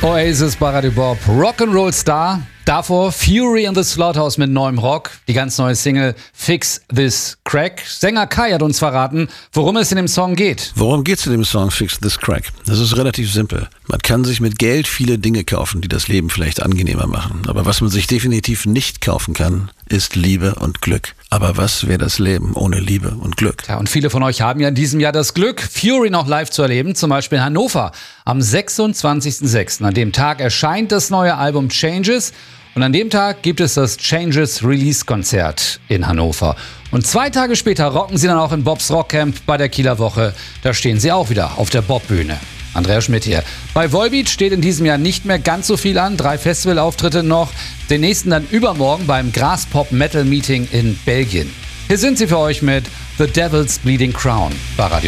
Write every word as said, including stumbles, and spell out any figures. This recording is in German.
Oasis bei Radio Bob, Rock'n'Roll Star. Davor Fury in the Slaughterhouse mit neuem Rock. Die ganz neue Single Fix This Crack. Sänger Kai hat uns verraten, worum es in dem Song geht. Worum geht's in dem Song Fix This Crack? Das ist relativ simpel. Man kann sich mit Geld viele Dinge kaufen, die das Leben vielleicht angenehmer machen. Aber was man sich definitiv nicht kaufen kann, ist Liebe und Glück. Aber was wäre das Leben ohne Liebe und Glück? Ja, und viele von euch haben ja in diesem Jahr das Glück, Fury noch live zu erleben, zum Beispiel in Hannover am sechsundzwanzigsten sechsten An dem Tag erscheint das neue Album Changes und an dem Tag gibt es das Changes Release-Konzert in Hannover. Und zwei Tage später rocken sie dann auch in Bobs Rockcamp bei der Kieler Woche. Da stehen sie auch wieder auf der Bob-Bühne. Andreas Schmidt hier. Bei Volbeat steht in diesem Jahr nicht mehr ganz so viel an. Drei Festivalauftritte noch. Den nächsten dann übermorgen beim Graspop Metal Meeting in Belgien. Hier sind sie für euch mit The Devil's Bleeding Crown bei Radio